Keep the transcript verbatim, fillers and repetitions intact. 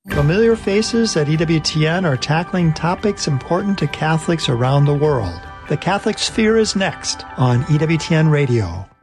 Familiar faces at E W T N are tackling topics important to Catholics around the world. The Catholic Sphere is next on E W T N Radio.